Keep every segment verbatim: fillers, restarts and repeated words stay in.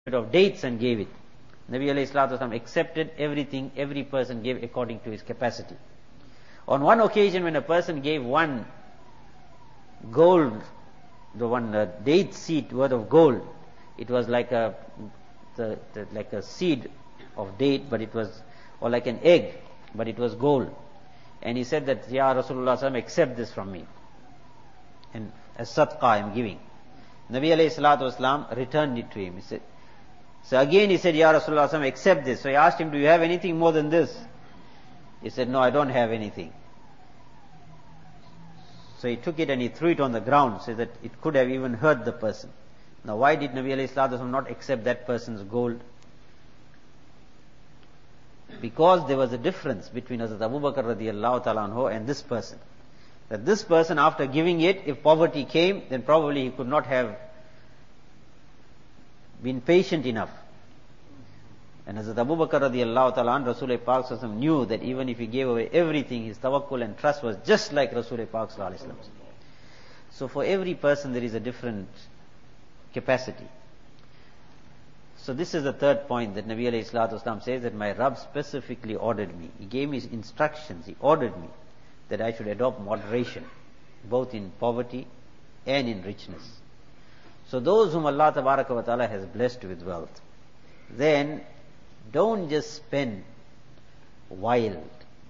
of dates and gave it. Nabi alayhi salatu wasalam accepted everything every person gave according to his capacity. On one occasion when a person gave one gold, the one uh, date seed worth of gold, it was like a the, the, like a seed of date, but it was, or like an egg, but it was gold. And he said that, Ya Rasulullah sallam, accept this from me, and as sadaqah I am giving. Nabi alayhi salatu wasalam returned it to him. He said, so again he said, Ya Rasulullah sallam, accept this. So he asked him, do you have anything more than this? He said, no, I don't have anything. So he took it and he threw it on the ground so that it could have even hurt the person. Now why did Nabi alayhi salatu wasalam not accept that person's gold? Because there was a difference between Hazrat Abu Bakr radiallahu ta'ala anhu and this person. That this person, after giving it, if poverty came, then probably he could not have been patient enough. And Hazrat Abu Bakr radiallahu ta'ala anhu, Rasul Pak sallallahu alaihi wasallam knew that even if he gave away everything, his tawakkul and trust was just like Rasul Pak sallallahu alaihi wasallam. So for every person there is a different capacity. So this is the third point that Nabi alayhi salatu wasalam says, that my Rabb specifically ordered me. He gave me instructions, he ordered me that I should adopt moderation, both in poverty and in richness. So those whom Allah tabaraka wa ta'ala has blessed with wealth, then don't just spend wild.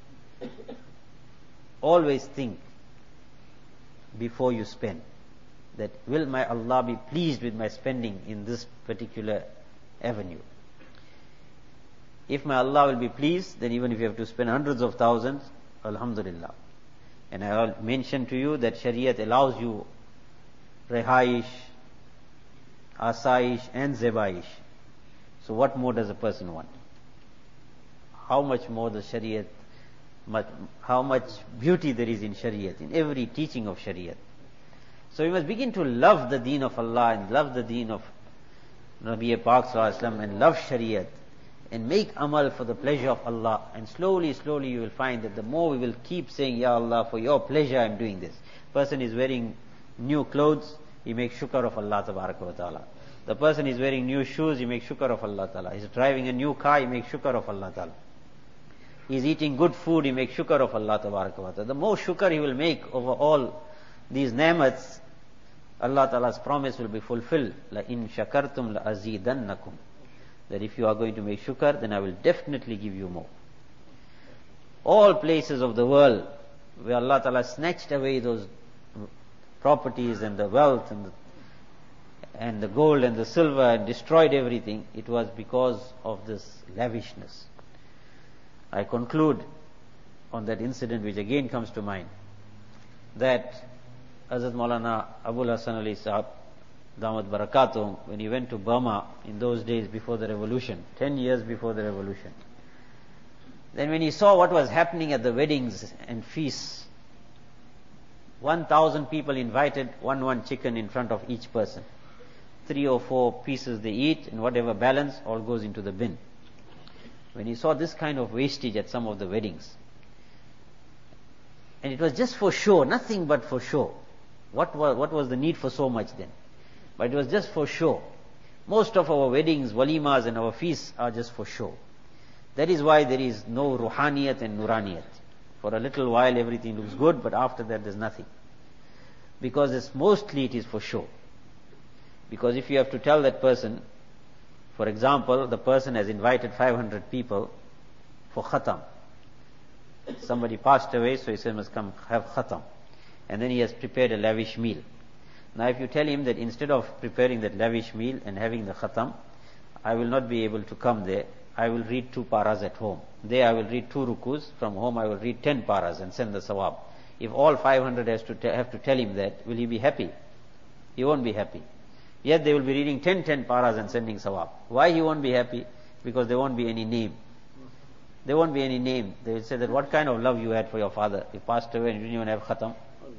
Always think before you spend, that will my Allah be pleased with my spending in this particular avenue. If my Allah will be pleased, then even if you have to spend hundreds of thousands, alhamdulillah. And I mentioned to you that Shariat allows you rehaish, asaish and zebaish. So what more does a person want? How much more the Shariat, how much beauty there is in Shariat, in every teaching of Shariat. So we must begin to love the deen of Allah and love the deen of Nabi Pak sallallahu alaihi wasallam and love Shariat and make amal for the pleasure of Allah. And slowly, slowly you will find that the more we will keep saying, Ya Allah, for your pleasure I am doing this. Person is wearing new clothes, he makes shukr of Allah tabaraka wa ta'ala. The person is wearing new shoes, he makes shukr of Allah ta'ala. He's driving a new car, he makes shukr of Allah ta'ala. He's eating good food, he makes shukr of Allah tabaraka wa ta'ala. The more shukr he will make over all these ni'mats, Allah Ta'ala's promise will be fulfilled. La in shakartum la azidannakum. That if you are going to make shukr, then I will definitely give you more. All places of the world where Allah Ta'ala snatched away those properties and the wealth and the, and the gold and the silver and destroyed everything, it was because of this lavishness. I conclude on that incident which again comes to mind, that Hazrat Maulana Abul Hasan Ali Sahab, Damat Barakatum, when he went to Burma in those days before the revolution, ten years before the revolution, then when he saw what was happening at the weddings and feasts, one thousand people invited, one one chicken in front of each person. Three or four pieces they eat, and whatever balance all goes into the bin. When he saw this kind of wastage at some of the weddings, and it was just for show, nothing but for show. What was, what was the need for so much then? But it was just for show. Most of our weddings, walimas and our feasts are just for show. That is why there is no ruhaniyat and nuraniyat. For a little while everything looks good, but after that there's nothing. Because it's mostly it is for show. Because if you have to tell that person, for example, the person has invited five hundred people for khatam. Somebody passed away, so he said must come have khatam. And then he has prepared a lavish meal. Now if you tell him that instead of preparing that lavish meal and having the khatam, I will not be able to come there, I will read two paras at home. There I will read two rukus, from home I will read ten paras and send the sawab. If all five hundred has to have to tell him that, will he be happy? He won't be happy. Yet they will be reading ten, ten paras and sending sawab. Why he won't be happy? Because there won't be any name. There won't be any name. They will say that what kind of love you had for your father? He passed away and you didn't even have khatam.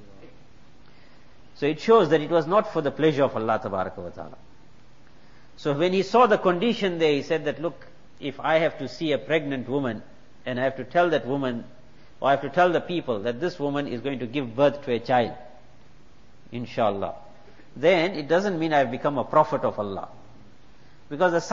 So it shows that it was not for the pleasure of Allah Tabaraka wa Ta'ala. So when he saw the condition there, he said that, look, if I have to see a pregnant woman and I have to tell that woman, or I have to tell the people that this woman is going to give birth to a child, inshallah, then it doesn't mean I have become a prophet of Allah. Because the